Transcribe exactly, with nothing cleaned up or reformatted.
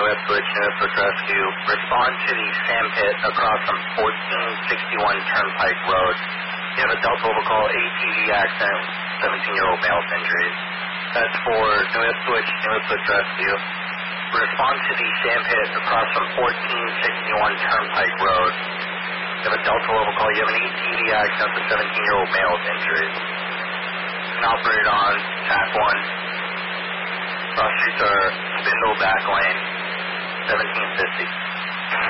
New Ipswich, New Ipswich Rescue. Respond to the sand pit across from fourteen sixty-one Turnpike Road. You have a Delta Level call, A T V accident, seventeen-year-old male's injuries. That's for New Ipswich, New Ipswich Rescue. Respond to the sand pit across from fourteen sixty-one Turnpike Road. You have a Delta Level call, you have an A T V accident with a seventeen-year-old male's injuries. An operator on T A C one. Cross streets are Spindle back lane, seventeen fifty.